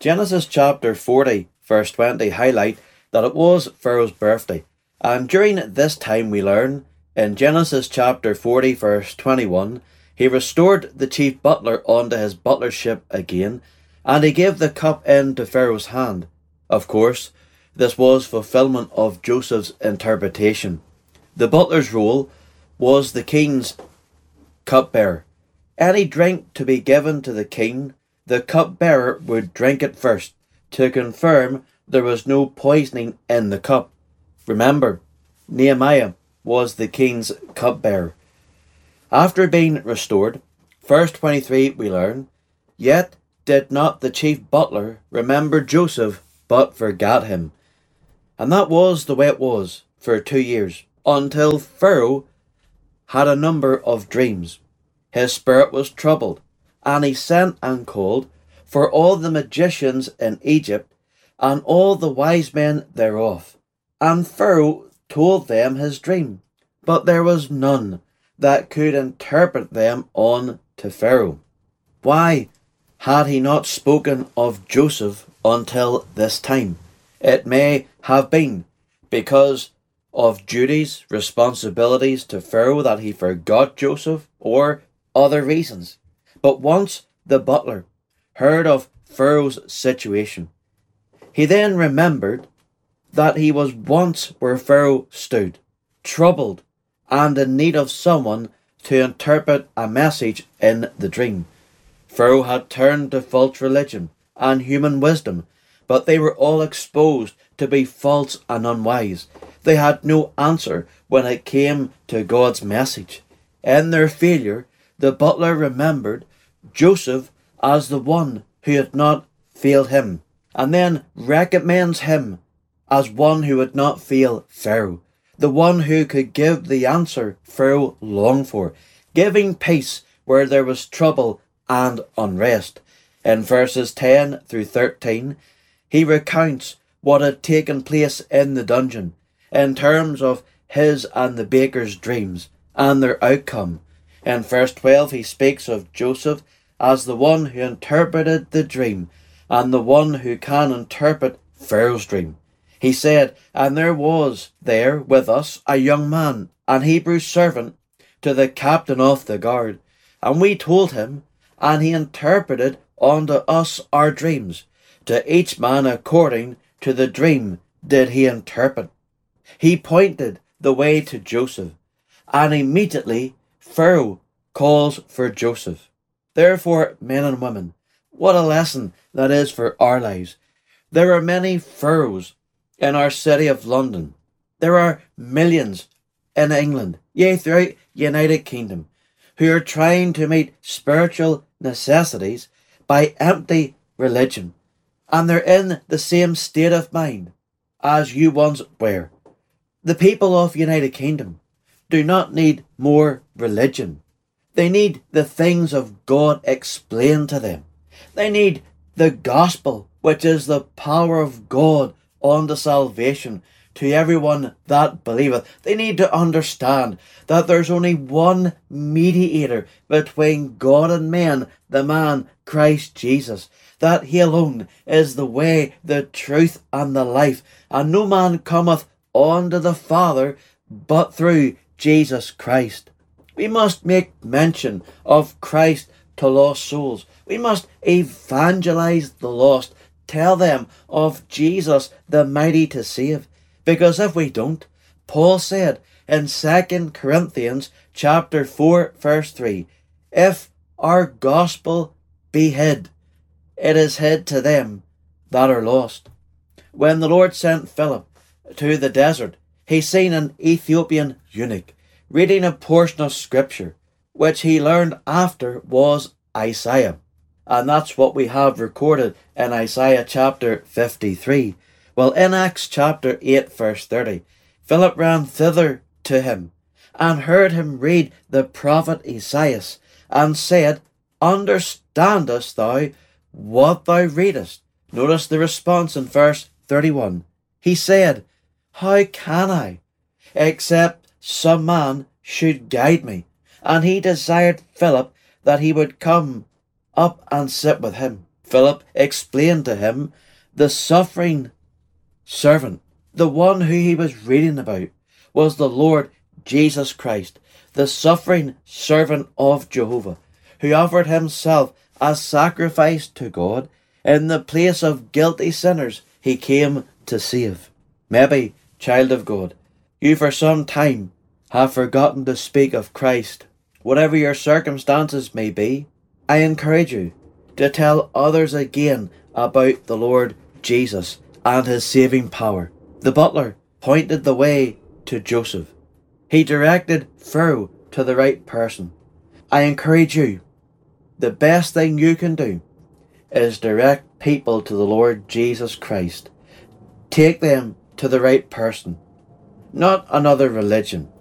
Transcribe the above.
Genesis chapter 40 verse 20 highlight that it was Pharaoh's birthday. And during this time we learn in Genesis chapter 40 verse 21, he restored the chief butler onto his butlership again, and he gave the cup into Pharaoh's hand. Of course, this was fulfillment of Joseph's interpretation. The butler's role was the king's cupbearer. Any drink to be given to the king, the cupbearer would drink it first to confirm there was no poisoning in the cup. Remember, Nehemiah was the king's cupbearer. After being restored, verse 23 we learn, "Yet did not the chief butler remember Joseph, but forgot him." And that was the way it was for 2 years, until Pharaoh had a number of dreams. His spirit was troubled, and he sent and called for all the magicians in Egypt and all the wise men thereof. And Pharaoh told them his dream, but there was none that could interpret them unto Pharaoh. Why had he not spoken of Joseph until this time? It may have been because of duties, responsibilities to Pharaoh that he forgot Joseph, or other reasons. But once the butler heard of Pharaoh's situation, he then remembered that he was once where Pharaoh stood, troubled and in need of someone to interpret a message in the dream. Pharaoh had turned to false religion and human wisdom, but they were all exposed to be false and unwise. They had no answer when it came to God's message. In their failure, the butler remembered Joseph as the one who had not failed him, and then recommends him as one who would not fail Pharaoh, the one who could give the answer Pharaoh longed for, giving peace where there was trouble and unrest. In verses 10 through 13, he recounts what had taken place in the dungeon in terms of his and the baker's dreams and their outcome. In verse 12, he speaks of Joseph as the one who interpreted the dream and the one who can interpret Pharaoh's dream. He said, "And there was there with us a young man, an Hebrew servant to the captain of the guard. And we told him, and he interpreted unto us our dreams. To each man according to the dream did he interpret." He pointed the way to Joseph, and immediately Pharaoh calls for Joseph. Therefore, men and women, what a lesson that is for our lives. There are many Pharaohs in our city of London. There are millions in England, yea, throughout United Kingdom, who are trying to meet spiritual necessities by empty religion. And they're in the same state of mind as you once were. The people of United Kingdom do not need more religion. They need the things of God explained to them. They need the gospel, which is the power of God unto salvation to everyone that believeth. They need to understand that there's only one mediator between God and men, the man Christ Jesus. That he alone is the way, the truth, and the life. And no man cometh unto the Father but through Jesus Christ. We must make mention of Christ to lost souls. We must evangelize the lost. Tell them of Jesus, the mighty to save. Because if we don't, Paul said in 2 Corinthians chapter 4 verse 3, "If our gospel be hid, it is hid to them that are lost." When the Lord sent Philip to the desert, he seen an Ethiopian eunuch reading a portion of scripture, which he learned after was Isaiah. And that's what we have recorded in Isaiah chapter 53. Well, in Acts chapter 8 verse 30, Philip ran thither to him and heard him read the prophet Isaiah, and said, "Understandest thou what thou readest?" Notice the response in verse 31. He said, "How can I, except some man should guide me?" And he desired Philip that he would come up and sit with him. Philip explained to him the suffering servant, the one who he was reading about, was the Lord Jesus Christ, the suffering servant of Jehovah, who offered himself as sacrifice to God in the place of guilty sinners he came to save. Maybe, child of God, you for some time have forgotten to speak of Christ. Whatever your circumstances may be, I encourage you to tell others again about the Lord Jesus and his saving power. The butler pointed the way to Joseph. He directed Pharaoh to the right person. I encourage you, the best thing you can do is direct people to the Lord Jesus Christ. Take them to the right person, not another religion,